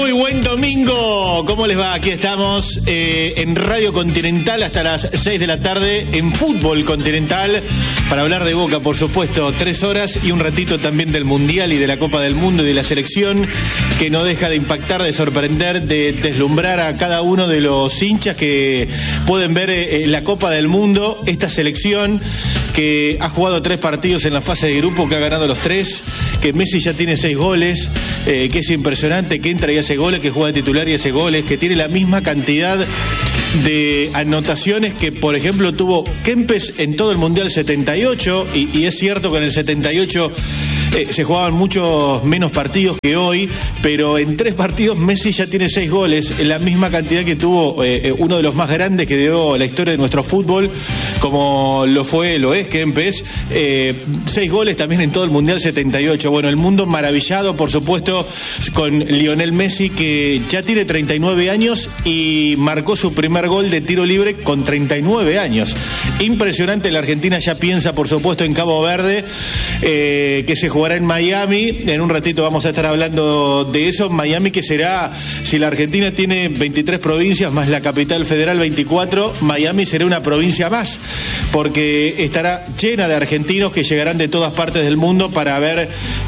Muy buen domingo, ¿cómo les va? Aquí estamos en Radio Continental hasta las 6 de la tarde en Fútbol Continental para hablar de Boca, por supuesto, 3 horas y un ratito también del Mundial y de la Copa del Mundo y de la selección que no deja de impactar, de sorprender, de deslumbrar a cada uno de los hinchas que pueden ver la Copa del Mundo, esta selección que ha jugado 3 partidos en la fase de grupo, que ha ganado los 3, que Messi ya tiene 6 goles, que es impresionante, que entra y hace goles, que juega de titular y hace goles, que tiene la misma cantidad de anotaciones que, por ejemplo, tuvo Kempes en todo el Mundial 78, y es cierto que en el 78 se jugaban muchos menos partidos que hoy, pero en 3 partidos Messi ya tiene 6 goles, la misma cantidad que tuvo uno de los más grandes que dio la historia de nuestro fútbol, como lo es Kempes, 6 goles también en todo el Mundial 78. Bueno, el mundo maravillado, por supuesto, con Lionel Messi, que ya tiene 39 años y marcó su primer gol de tiro libre con 39 años. Impresionante. La Argentina ya piensa, por supuesto, en Cabo Verde, que se jugará en Miami. En un ratito vamos a estar hablando de eso. Miami, que será, si la Argentina tiene 23 provincias más la capital federal 24, Miami será una provincia más, porque estará llena de argentinos que llegarán de todas partes del mundo para ver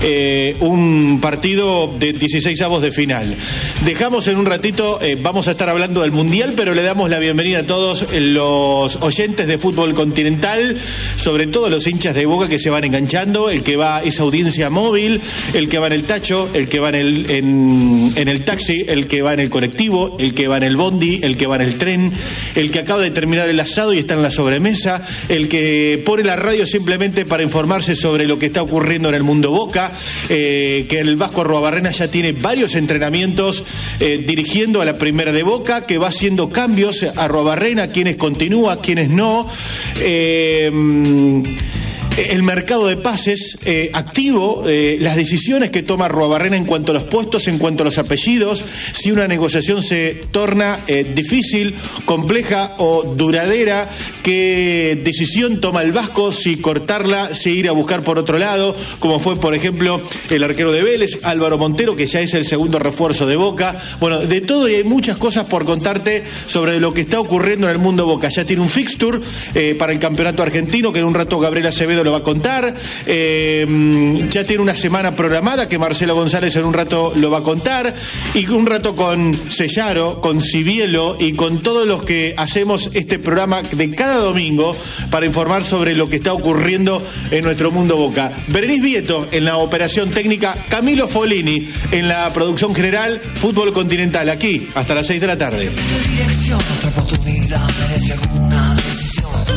un partido de 16avos de final. Dejamos en un ratito, vamos a estar hablando del Mundial, pero le damos la bienvenida a todos los oyentes de Fútbol Continental, sobre todo los hinchas de Boca que se van enganchando, el que va a esa audiencia móvil, el que va en el tacho, el que va en el taxi, el que va en el colectivo, el que va en el bondi, el que va en el tren, el que acaba de terminar el asado y está en la sobremesa, el que pone la radio simplemente para informarse sobre lo que está ocurriendo en el mundo Boca, que el Vasco Arruabarrena ya tiene varios entrenamientos dirigiendo a la primera de Boca, que va haciendo cambios a Arruabarrena, quienes continúa, quienes no. El mercado de pases activo, las decisiones que toma Arruabarrena en cuanto a los puestos, en cuanto a los apellidos, si una negociación se torna difícil, compleja o duradera, qué decisión toma el Vasco, si cortarla, si ir a buscar por otro lado, como fue, por ejemplo, el arquero de Vélez, Álvaro Montero, que ya es el segundo refuerzo de Boca. Bueno, de todo, y hay muchas cosas por contarte sobre lo que está ocurriendo en el mundo Boca. Ya tiene un fixture para el campeonato argentino, que en un rato Gabriel Acevedo lo va a contar, ya tiene una semana programada que Marcelo González en un rato lo va a contar, y un rato con Sellaro, con Cibielo y con todos los que hacemos este programa de cada domingo para informar sobre lo que está ocurriendo en nuestro mundo Boca. Berenice Vieto en la operación técnica, Camilo Folini en la producción general. Fútbol Continental, aquí hasta las 6 de la tarde. Dirección, otra oportunidad merece alguna decisión.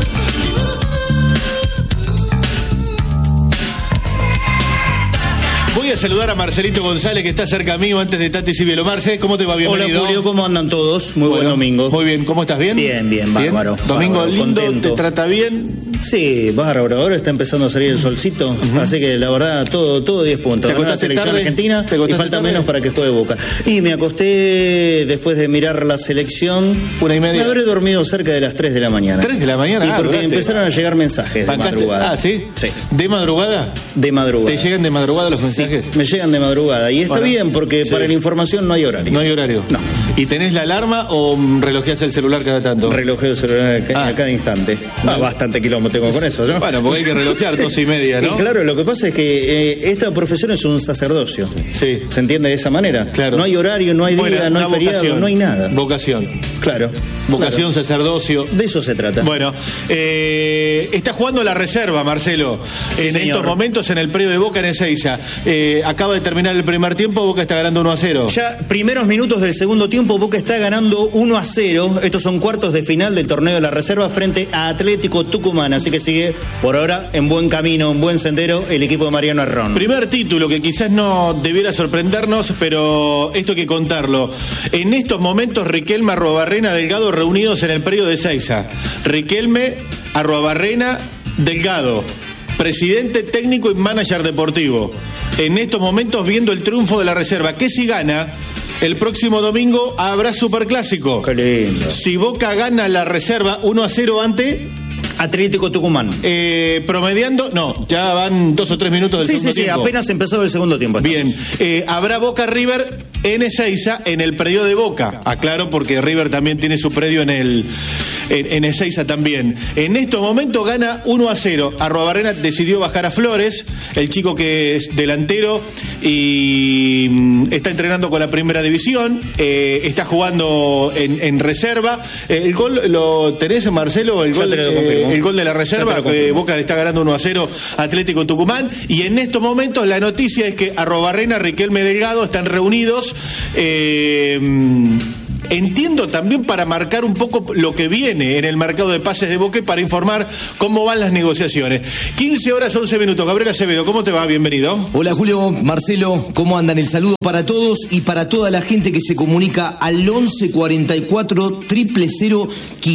Voy a saludar a Marcelito González, que está cerca mío, antes de Tati Cibielo. Marce, ¿cómo te va? Bienvenido. Hola, Julio, ¿cómo andan todos? Muy buen domingo. Muy bien, ¿cómo estás? ¿Bien? Bien, bárbaro. Domingo bárbaro, lindo, contento. ¿te trata bien? Sí, bárbaro. Ahora está empezando a salir el solcito, así que la verdad, todo 10 puntos. ¿Te acostaste la selección tarde? argentina ¿Te y acostaste falta tarde? menos para que juegue Boca. Y me acosté después de mirar la selección. 1:30. Me habré dormido cerca de las 3 de la mañana. 3 de la mañana. Y porque durante. empezaron a llegar mensajes de ¿Bancaste? madrugada. Ah, ¿sí? Sí. ¿De madrugada? De madrugada. ¿Te llegan de madrugada los mensajes? Sí, me llegan de madrugada. Y está Bueno, bien, porque sí. para la información no hay horario. ¿No hay horario? No. ¿Y tenés la alarma o relojeás el celular cada tanto? Relojeo el celular a cada instante. No. Bastante quilombo tengo con eso, ¿no? Bueno, porque hay que relojear 2:30, ¿no? Y claro, lo que pasa es que esta profesión es un sacerdocio. Sí. ¿Se entiende de esa manera? Claro. No hay horario, no hay día, Bueno, no hay una feriado, vocación. no hay nada. Vocación. Claro. Vocación, Claro. sacerdocio. De eso se trata. Bueno, está jugando la reserva, Marcelo. Sí, en señor. estos momentos en el predio de Boca en Ezeiza. Acaba de terminar el primer tiempo, Boca está ganando 1-0. Ya primeros minutos del segundo tiempo, Boca está ganando 1-0. Estos son cuartos de final del torneo de la reserva frente a Atlético Tucumán. Así que sigue por ahora en buen camino, en buen sendero el equipo de Mariano Arrón. Primer título que quizás no debiera sorprendernos, pero esto hay que contarlo. En estos momentos, Riquelme, Arruabarrena, Delgado reunidos en el predio de Ezeiza. Riquelme, Arruabarrena, Delgado, presidente técnico y manager deportivo. En estos momentos viendo el triunfo de la reserva, que si gana, el próximo domingo habrá superclásico. Qué lindo. Si Boca gana la reserva 1-0 ante Atlético Tucumán. Promediando, no, ya van 2 o 3 minutos del segundo tiempo. Sí, apenas empezó el segundo tiempo. Bien, habrá Boca River en Ezeiza, en el predio de Boca. Aclaro porque River también tiene su predio en Ezeiza también. En estos momentos gana 1-0. Arruabarrena decidió bajar a Flores, el chico que es delantero y está entrenando con la primera división, está jugando en reserva. El gol, ¿lo tenés, Marcelo? El gol de la reserva, Boca le está ganando 1-0 Atlético Tucumán. Y en estos momentos la noticia es que Arruabarrena, Riquelme, Delgado están reunidos. Entiendo también para marcar un poco lo que viene en el mercado de pases de Boca y para informar cómo van las negociaciones. 15 horas 11 minutos. Gabriel Acevedo, ¿cómo te va? Bienvenido. Hola Julio, Marcelo, ¿cómo andan? El saludo para todos y para toda la gente que se comunica al 11 44 000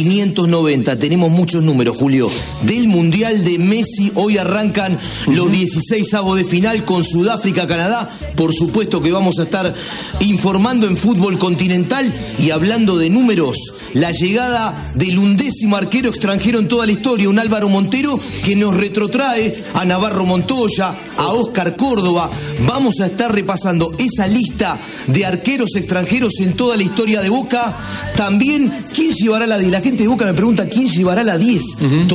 590. Tenemos muchos números, Julio. Del Mundial de Messi, hoy arrancan los 16avos de final con Sudáfrica, Canadá. Por supuesto que vamos a estar informando en fútbol continental. Y hablando de números, la llegada del 11º arquero extranjero en toda la historia, un Álvaro Montero que nos retrotrae a Navarro Montoya, a Óscar Córdoba. Vamos a estar repasando esa lista de arqueros extranjeros en toda la historia de Boca. También, ¿quién llevará la 10? La gente de Boca me pregunta, ¿quién llevará la 10?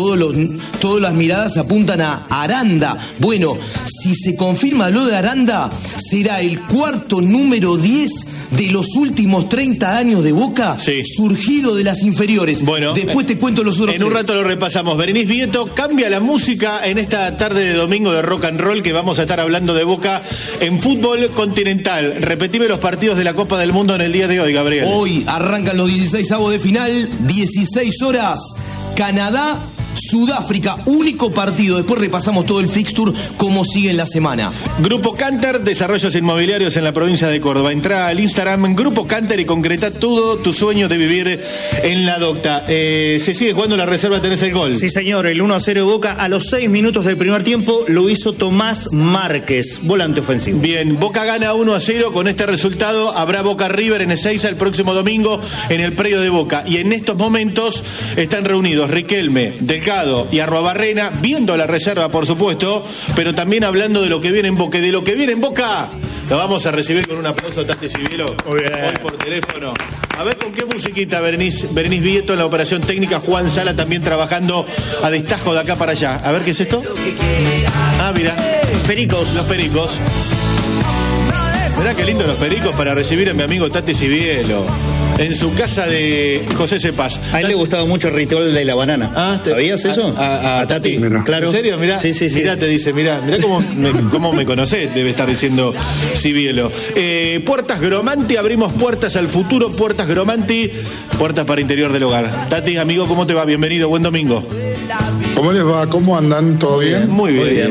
Todas las miradas apuntan a Aranda. Bueno, si se confirma lo de Aranda, será el cuarto número 10 de los últimos 30 años de Boca, sí, surgido de las inferiores. Bueno, después te cuento los otros. En un rato lo repasamos. Berenice Vieto, cambia la música en esta tarde de domingo de rock and roll que vamos a estar hablando de Boca en fútbol continental. Repetime los partidos de la Copa del Mundo en el día de hoy, Gabriel. Hoy arrancan los 16avos de final, 16 horas, Canadá, Sudáfrica, único partido. Después repasamos todo el fixture, cómo sigue en la semana. Grupo Canter, desarrollos inmobiliarios en la provincia de Córdoba. Entrá al Instagram Grupo Canter y concreta todo tu sueño de vivir en la docta. Se sigue jugando la reserva, tenés el gol. Sí, señor, el 1-0 de Boca a los 6 minutos del primer tiempo lo hizo Tomás Márquez, volante ofensivo. Bien, Boca gana 1-0. Con este resultado habrá Boca River en Ezeiza el próximo domingo en el predio de Boca. Y en estos momentos están reunidos Riquelme, Delgado y Arruabarrena, viendo la reserva, por supuesto, pero también hablando de lo que viene en Boca. Y de lo que viene en Boca, lo vamos a recibir con un aplauso a Tati Civielo, hoy por teléfono. A ver con qué musiquita, Berenice Vieto en la operación técnica, Juan Sala también trabajando a destajo de acá para allá. A ver, ¿qué es esto? Ah, mira, Pericos. Los Pericos. Mirá qué lindo los Pericos para recibir a mi amigo Tati Civielo en su casa de José Cepaz. A él le gustaba mucho el ritual de la banana. ¿Sabías eso? A Tati. Claro. ¿En serio? Mirá. Sí. Mirá, te dice, mirá cómo me conocés, debe estar diciendo Civielo. Puertas Gromanti, abrimos puertas al futuro, Puertas Gromanti, puertas para interior del hogar. Tati, amigo, ¿cómo te va? Bienvenido, buen domingo. ¿Cómo les va? ¿Cómo andan? ¿Todo bien? Muy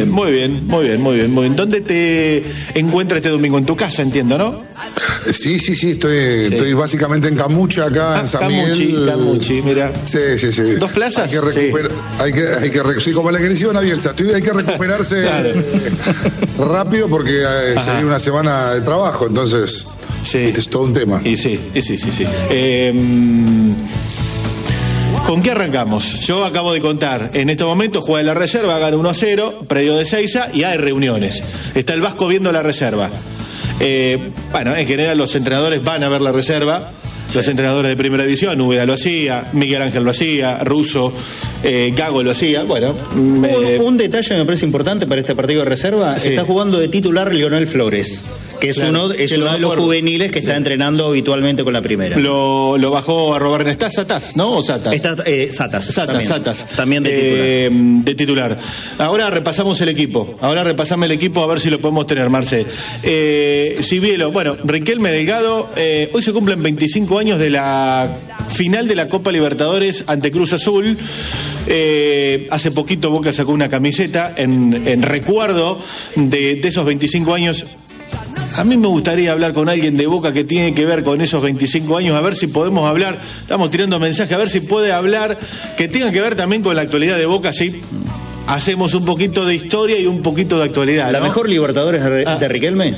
bien. ¿Dónde te encuentras este domingo? En tu casa, entiendo, ¿no? Sí, estoy básicamente en Camucha, acá en San Miguel. Camuchi, mira. Sí. ¿Dos plazas? Hay que recuperar, sí, como la que le hicieron a Bielsa. Hay que recuperarse rápido porque se viene una semana de trabajo, entonces es todo un tema. Y sí. ¿Con qué arrancamos? Yo acabo de contar, en estos momentos juega la reserva, gana 1-0, predio de Ezeiza y hay reuniones. Está el Vasco viendo la reserva. En general los entrenadores van a ver la reserva. Los entrenadores de primera división, Úbeda lo hacía, Miguel Ángel lo hacía, Russo, Gago lo hacía. Un detalle que me parece importante para este partido de reserva, está jugando de titular Lionel Flores, que es uno de los juveniles que está entrenando habitualmente con la primera. Lo bajó a Arruabarrena. ¿Está Satás, no? ¿O Satas? Está Satas. También de titular. Ahora repasamos el equipo. A ver si lo podemos tener, Marce. Civielo, Riquelme, Delgado, hoy se cumplen 25 años de la final de la Copa Libertadores ante Cruz Azul. Hace poquito Boca sacó una camiseta en recuerdo de esos 25 años. A mí me gustaría hablar con alguien de Boca que tiene que ver con esos 25 años, a ver si podemos hablar, estamos tirando mensajes, a ver si puede hablar, que tenga que ver también con la actualidad de Boca, sí. Hacemos un poquito de historia y un poquito de actualidad. ¿La mejor Libertadores de Riquelme?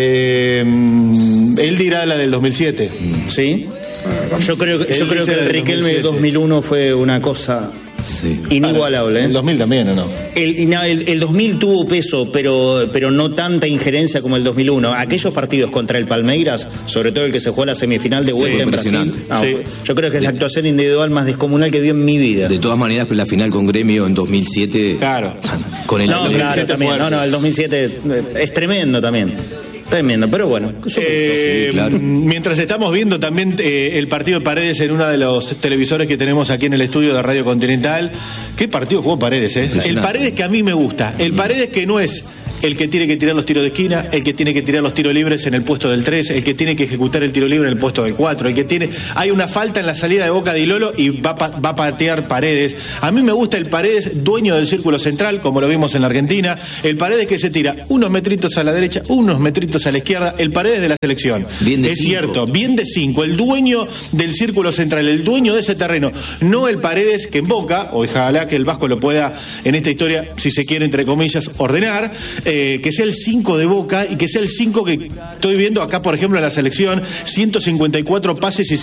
Él dirá la del 2007. ¿Sí? Yo creo que el Riquelme de 2001 fue una cosa Sí. Inigualable. El 2000 también, ¿o no? El 2000 tuvo peso, pero no tanta injerencia como el 2001. Aquellos partidos contra el Palmeiras, sobre todo el que se jugó a la semifinal de vuelta en Brasil. Yo creo que es la actuación individual más descomunal que vi en mi vida. De todas maneras, la final con Gremio en 2007... Claro. Con el 2007 también. El 2007 es tremendo también. Tremendo, pero bueno. Sí, claro. Mientras estamos viendo también el partido de Paredes en uno de los televisores que tenemos aquí en el estudio de Radio Continental. ¿Qué partido jugó Paredes, El Paredes que a mí me gusta. El Paredes que no es el que tiene que tirar los tiros de esquina, el que tiene que tirar los tiros libres en el puesto del 3, el que tiene que ejecutar el tiro libre en el puesto del 4, hay una falta en la salida de Boca de Lolo y va a patear Paredes. A mí me gusta el Paredes dueño del círculo central, como lo vimos en la Argentina, el Paredes que se tira unos metritos a la derecha, unos metritos a la izquierda, el Paredes de la selección. Bien de es cinco. Cierto, bien de 5, el dueño del círculo central, el dueño de ese terreno, no el Paredes que en Boca, ojalá que el Vasco lo pueda en esta historia, si se quiere entre comillas, ordenar, que sea el 5 de Boca y que sea el 5 que estoy viendo acá, por ejemplo, en la selección, 154 pases y